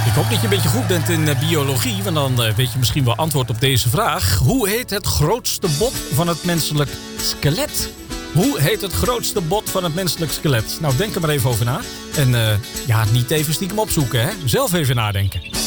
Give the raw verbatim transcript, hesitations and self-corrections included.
Ik hoop dat je een beetje goed bent in uh, biologie, want dan uh, weet je misschien wel antwoord op deze vraag. Hoe heet het grootste bot van het menselijk skelet? Hoe heet het grootste bot van het menselijk skelet? Nou, denk er maar even over na. En uh, ja, niet even stiekem opzoeken, hè. Zelf even nadenken.